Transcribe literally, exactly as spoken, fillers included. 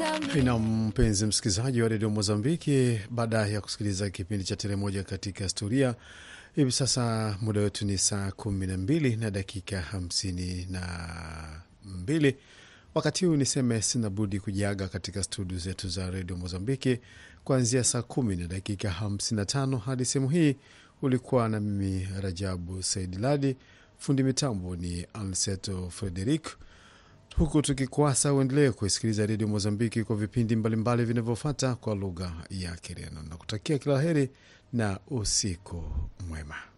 Na mpenzi msikilizaji wa Radio Mozambiki, baada ya kusikiliza kipindi cha Tele Moja katika Historia, hivi sasa muda wetu ni saa kumi na mbili na dakika hamsini na mbili. Wakati huu niseme sina budi kujiaga katika studio zetu za Radio Mozambiki kuanzia saa kumi na dakika hamsini na tano hadi sehemu hii. Ulikuwa na mimi Rajabu Saidiladi, fundi mitambo ni Anseto Frederic, huku tukikwasa uendelee kusikiliza Radio Mozambiki kwa vipindi mbalimbali vinavyofuata kwa lugha ya Kireno, na kutakia kila heri na usiku mwema.